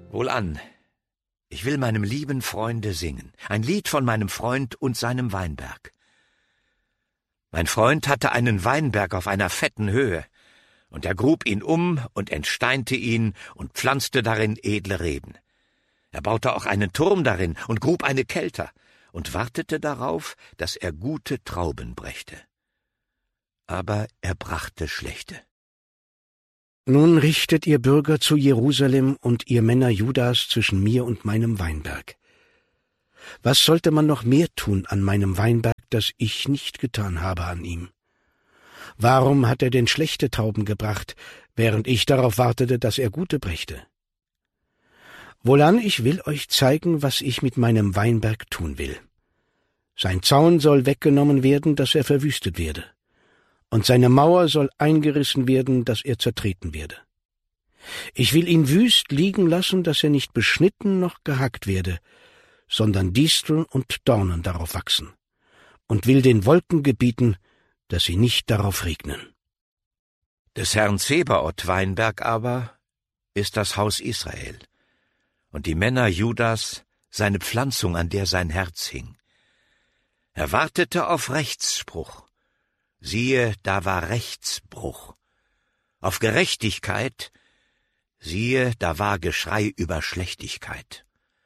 Wohlan, ich will meinem lieben Freunde singen, ein Lied von meinem Freund und seinem Weinberg. Mein Freund hatte einen Weinberg auf einer fetten Höhe, und er grub ihn um und entsteinte ihn und pflanzte darin edle Reben. Er baute auch einen Turm darin und grub eine Kelter und wartete darauf, dass er gute Trauben brächte. Aber er brachte schlechte. Nun richtet ihr Bürger zu Jerusalem und ihr Männer Judas zwischen mir und meinem Weinberg. Was sollte man noch mehr tun an meinem Weinberg, das ich nicht getan habe an ihm? Warum hat er denn schlechte Trauben gebracht, während ich darauf wartete, dass er gute brächte? Wohlan, ich will euch zeigen, was ich mit meinem Weinberg tun will. Sein Zaun soll weggenommen werden, dass er verwüstet werde, und seine Mauer soll eingerissen werden, dass er zertreten werde. Ich will ihn wüst liegen lassen, dass er nicht beschnitten noch gehackt werde, sondern Disteln und Dornen darauf wachsen, und will den Wolken gebieten, dass sie nicht darauf regnen. Des Herrn Zebaoth Weinberg aber ist das Haus Israel, und die Männer Judas seine Pflanzung, an der sein Herz hing. Er wartete auf Rechtsspruch. Siehe, da war Rechtsbruch. Auf Gerechtigkeit, siehe, da war Geschrei über Schlechtigkeit.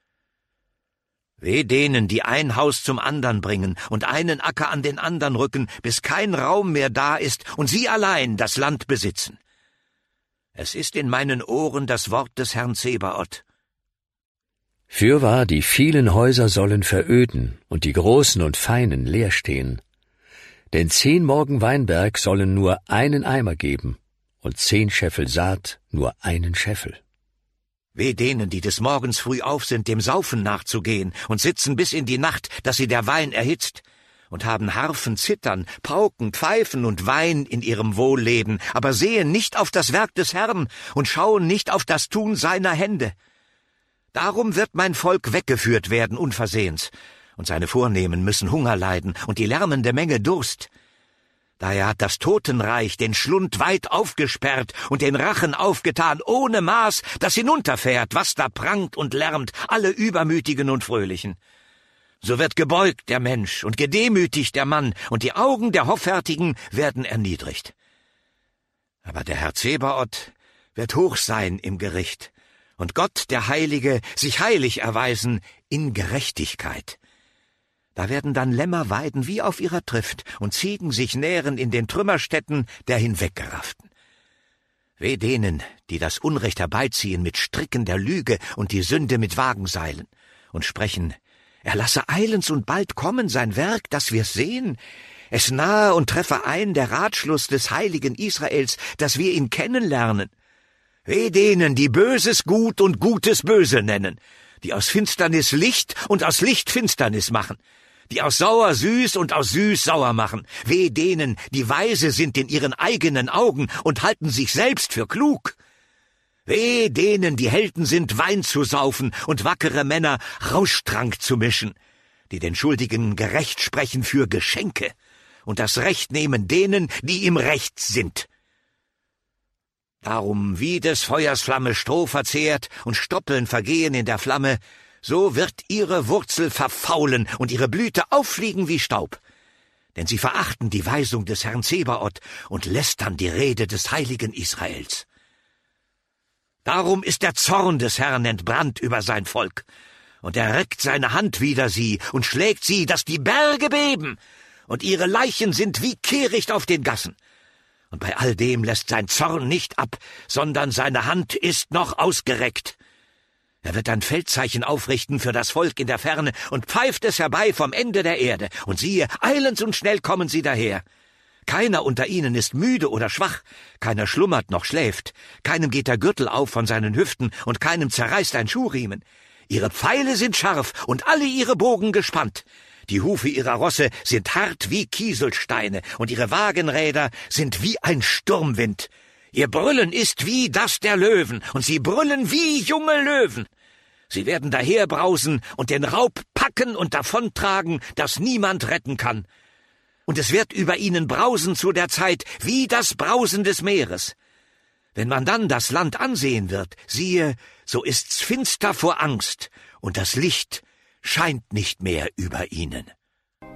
Weh denen, die ein Haus zum andern bringen und einen Acker an den andern rücken, bis kein Raum mehr da ist und sie allein das Land besitzen. Es ist in meinen Ohren das Wort des Herrn Zebaoth. Fürwahr, die vielen Häuser sollen veröden und die großen und feinen leer stehen. Denn 10 Morgen Weinberg sollen nur einen Eimer geben und 10 Scheffel Saat nur einen Scheffel. Weh denen, die des Morgens früh auf sind, dem Saufen nachzugehen und sitzen bis in die Nacht, dass sie der Wein erhitzt, und haben Harfen, Zittern, Pauken, Pfeifen und Wein in ihrem Wohlleben, aber sehen nicht auf das Werk des Herrn und schauen nicht auf das Tun seiner Hände. Darum wird mein Volk weggeführt werden unversehens, und seine Vornehmen müssen Hunger leiden und die lärmende Menge Durst. Daher hat das Totenreich den Schlund weit aufgesperrt und den Rachen aufgetan, ohne Maß, das hinunterfährt, was da prangt und lärmt, alle Übermütigen und Fröhlichen. So wird gebeugt der Mensch und gedemütigt der Mann, und die Augen der Hoffärtigen werden erniedrigt. Aber der Herr Zebaoth wird hoch sein im Gericht, und Gott, der Heilige, sich heilig erweisen in Gerechtigkeit. Da werden dann Lämmer weiden wie auf ihrer Trift und Ziegen sich nähren in den Trümmerstätten der Hinweggerafften. Weh denen, die das Unrecht herbeiziehen mit Stricken der Lüge und die Sünde mit Wagenseilen und sprechen: Er lasse eilends und bald kommen sein Werk, dass wir's sehen. Es nahe und treffe ein der Ratschluss des heiligen Israels, dass wir ihn kennenlernen. Weh denen, die Böses gut und Gutes böse nennen, die aus Finsternis Licht und aus Licht Finsternis machen, die aus sauer süß und aus süß sauer machen. Weh denen, die weise sind in ihren eigenen Augen und halten sich selbst für klug. Weh denen, die Helden sind, Wein zu saufen und wackere Männer Rauschtrank zu mischen, die den Schuldigen gerecht sprechen für Geschenke und das Recht nehmen denen, die im Recht sind. Darum, wie des Feuers Flamme Stroh verzehrt und Stoppeln vergehen in der Flamme, so wird ihre Wurzel verfaulen und ihre Blüte auffliegen wie Staub. Denn sie verachten die Weisung des Herrn Zebaoth und lästern die Rede des heiligen Israels. Darum ist der Zorn des Herrn entbrannt über sein Volk, und er reckt seine Hand wider sie und schlägt sie, dass die Berge beben, und ihre Leichen sind wie Kehricht auf den Gassen. Und bei all dem lässt sein Zorn nicht ab, sondern seine Hand ist noch ausgereckt. Er wird ein Feldzeichen aufrichten für das Volk in der Ferne und pfeift es herbei vom Ende der Erde. Und siehe, eilends und schnell kommen sie daher. Keiner unter ihnen ist müde oder schwach, keiner schlummert noch schläft, keinem geht der Gürtel auf von seinen Hüften und keinem zerreißt ein Schuhriemen. Ihre Pfeile sind scharf und alle ihre Bogen gespannt. Die Hufe ihrer Rosse sind hart wie Kieselsteine und ihre Wagenräder sind wie ein Sturmwind. Ihr Brüllen ist wie das der Löwen, und sie brüllen wie junge Löwen. Sie werden daherbrausen und den Raub packen und davontragen, dass niemand retten kann. Und es wird über ihnen brausen zu der Zeit wie das Brausen des Meeres. Wenn man dann das Land ansehen wird, siehe, so ist's finster vor Angst, und das Licht scheint nicht mehr über ihnen.